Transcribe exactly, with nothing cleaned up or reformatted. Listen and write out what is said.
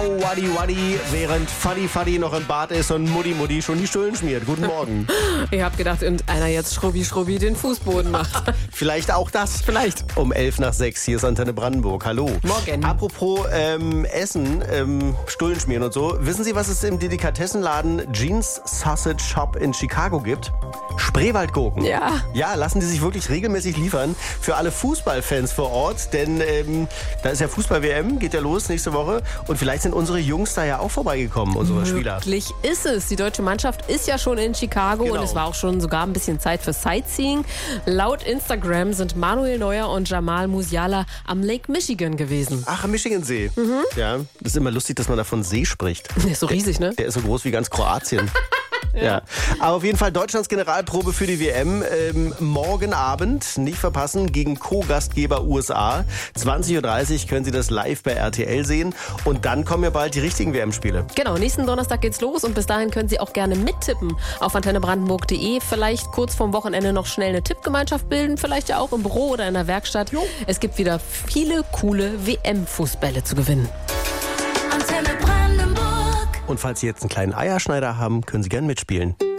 Waddy Waddy, während Faddy Faddy noch im Bad ist und Mutti Mutti schon die Stullen schmiert. Guten Morgen. Ich hab gedacht, irgendeiner jetzt Schrubbi Schrubbi den Fußboden macht. Vielleicht auch das. Vielleicht. Um elf nach sechs, hier ist Antenne Brandenburg. Hallo. Morgen. Apropos ähm, Essen, ähm, Stullen schmieren und so. Wissen Sie, was es im Delikatessenladen Jeans Sausage Shop in Chicago gibt? Spreewaldgurken. Ja. Ja, lassen die sich wirklich regelmäßig liefern. Für alle Fußballfans vor Ort. Denn ähm, da ist ja Fußball-W M, geht ja los nächste Woche. Und vielleicht sind unsere Jungs da ja auch vorbeigekommen, unsere Spieler. Möglich ist es. Die deutsche Mannschaft ist ja schon in Chicago Genau. und es war auch schon sogar ein bisschen Zeit für Sightseeing. Laut Instagram sind Manuel Neuer und Jamal Musiala am Lake Michigan gewesen. Ach, am Michigansee. Mhm. Ja, das ist immer lustig, dass man da von See spricht. Der ist so riesig, ne? Der ist so groß wie ganz Kroatien. Ja. ja. Aber auf jeden Fall Deutschlands Generalprobe für die W M. Ähm, morgen Abend, nicht verpassen, gegen Co-Gastgeber U S A. zwanzig Uhr dreißig können Sie das live bei R T L sehen. Und dann kommen ja bald die richtigen W M-Spiele. Genau, nächsten Donnerstag geht's los und bis dahin können Sie auch gerne mittippen auf antenne brandenburg punkt de. Vielleicht kurz vorm Wochenende noch schnell eine Tippgemeinschaft bilden, vielleicht ja auch im Büro oder in der Werkstatt. Jo. Es gibt wieder viele coole W M-Fußbälle zu gewinnen. Antenne Brandenburg. Und falls Sie jetzt einen kleinen Eierschneider haben, können Sie gerne mitspielen.